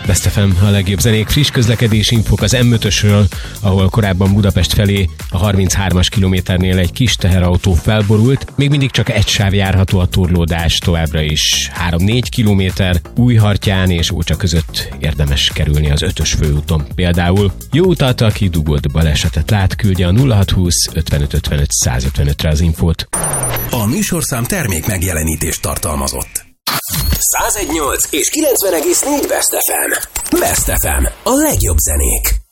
Best FM, a legjobb zenék, friss közlekedési infók az M5-ösről, ahol korábban Budapest felé a 33-as kilométernél egy kis teherautó felborult. Még mindig csak egy sáv járható, a torlódás továbbra is 3-4 kilométer. Újhartyán és Ócsa között érdemes kerülni az 5-ös főúton. Például jó utat, aki dugott balesetet lát, küldje a 0620 55 55 155-re az infót. A műsorszám termék megjelenítést tartalmazott. 101.8 és 90.4 Best FM. Best FM. A legjobb zenék.